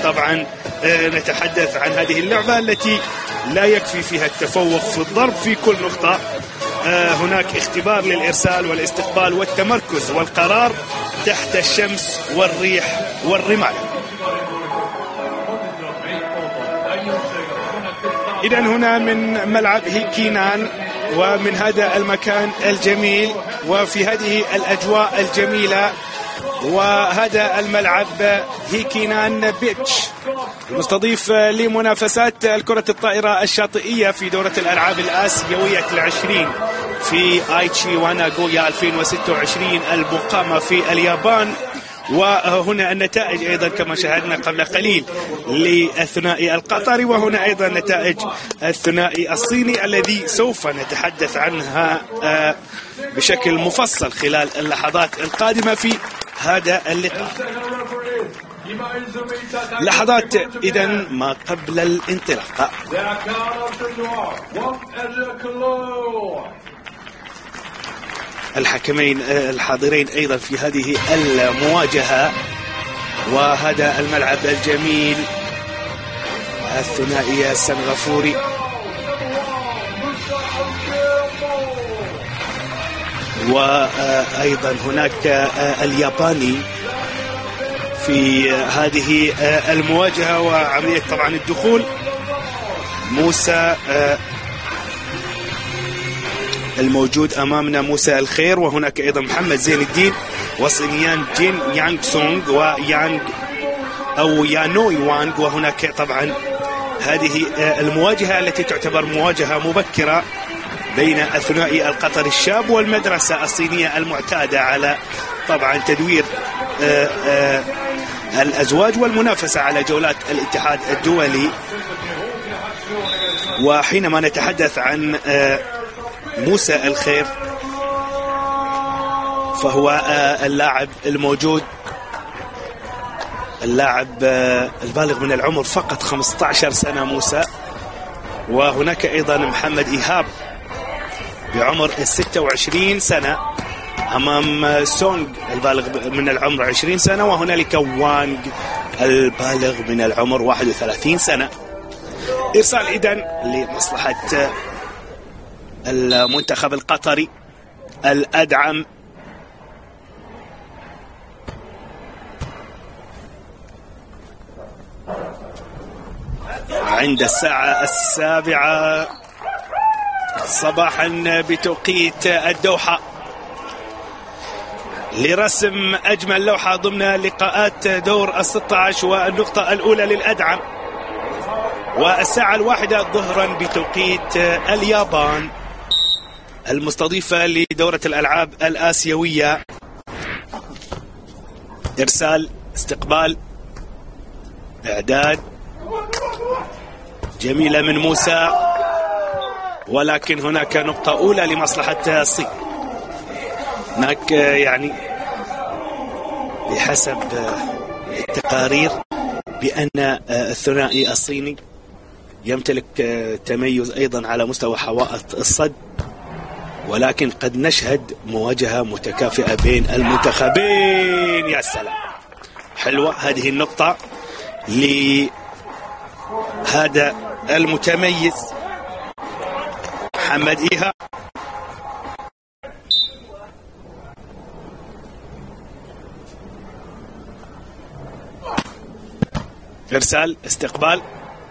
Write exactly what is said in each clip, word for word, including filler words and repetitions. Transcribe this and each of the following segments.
طبعا نتحدث عن هذه اللعبة التي لا يكفي فيها التفوق في الضرب في كل نقطة، هناك اختبار للإرسال والاستقبال والتمركز والقرار تحت الشمس والريح والرمال. إذا هنا من ملعب هيكينان ومن هذا المكان الجميل وفي هذه الأجواء الجميلة، وهذا الملعب هيكينان بيتش المستضيف لمنافسات الكرة الطائرة الشاطئية في دورة الألعاب الآسيوية العشرين في آيتشي وناغويا ألفين وستة وعشرين المقامة في اليابان. وهنا النتائج أيضا كما شاهدنا قبل قليل للثنائي القطري، وهنا أيضا نتائج الثنائي الصيني الذي سوف نتحدث عنها بشكل مفصل خلال اللحظات القادمة في هذا اللقاء. لحظات إذا ما قبل الانطلاق. الحكمين الحاضرين أيضا في هذه المواجهة، وهذا الملعب الجميل الثنائي السنغافوري وأيضا هناك الياباني في هذه المواجهة. وعملية طبعا الدخول موسى الموجود أمامنا موسى الخير، وهناك أيضا محمد زين الدين وصينيان جين يانغ سونغ ويانغ أو يانوي وانغ. وهناك طبعا هذه المواجهة التي تعتبر مواجهة مبكرة بين الثنائي القطري الشاب والمدرسة الصينية المعتادة على طبعا تدوير آآ آآ الأزواج والمنافسة على جولات الاتحاد الدولي. وحينما نتحدث عن موسى الخير فهو اللاعب الموجود اللاعب البالغ من العمر فقط خمسة عشر سنة موسى. وهناك أيضا محمد إيهاب بعمر ستة وعشرين سنة أمام سونغ البالغ من العمر عشرين سنة، وهنالك وانغ البالغ من العمر واحد وثلاثين سنة. إرسال إذن لمصلحة المنتخب القطري الأدعم. عند الساعة السابعة صباحا بتوقيت الدوحة لرسم أجمل لوحة ضمن لقاءات دور الستة عشر والنقطة الأولى للأدعم، والساعة الواحدة ظهرا بتوقيت اليابان المستضيفة لدورة الألعاب الآسيوية. إرسال، استقبال، إعداد جميلة من موسى، ولكن هناك نقطة أولى لمصلحة الصين. هناك يعني بحسب التقارير بأن الثنائي الصيني يمتلك تميز أيضا على مستوى حوائط الصد، ولكن قد نشهد مواجهة متكافئة بين المنتخبين. يا سلام، حلوة هذه النقطة لهذا المتميز محمد إيهاب. إرسال، استقبال،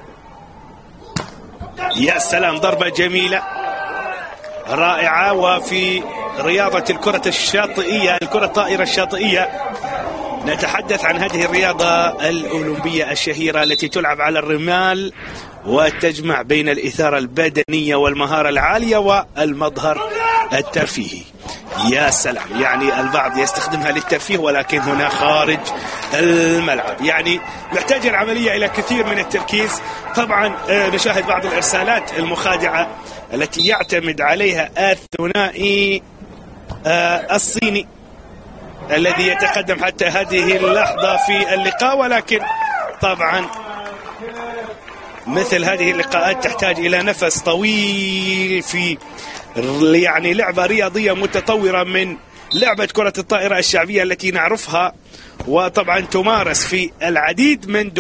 يا سلام، ضربة جميلة رائعة. وفي رياضة الكرة الشاطئية الكرة الطائرة الشاطئية نتحدث عن هذه الرياضة الأولمبية الشهيرة التي تلعب على الرمال وتجمع بين الإثارة البدنية والمهارة العالية والمظهر الترفيهي. يا سلام، يعني البعض يستخدمها للترفيه ولكن هنا خارج الملعب، يعني محتاجة العملية إلى كثير من التركيز. طبعا نشاهد بعض الإرسالات المخادعة التي يعتمد عليها الثنائي الصيني الذي يتقدم حتى هذه اللحظة في اللقاء، ولكن طبعا مثل هذه اللقاءات تحتاج إلى نفس طويل في يعني لعبة رياضية متطورة من لعبة كرة الطائرة الشعبية التي نعرفها، وطبعا تمارس في العديد من